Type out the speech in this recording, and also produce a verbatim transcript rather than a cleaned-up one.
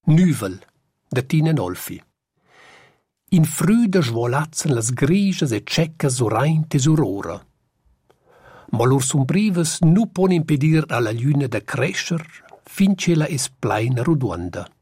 Nüvel, da Tina Nolfi. In früda svolazzan las grigias e ceccas surainte surora. Ma lur sumbrivas nu pon impedir alla luna da crescer fin che la es plaina ruduanda.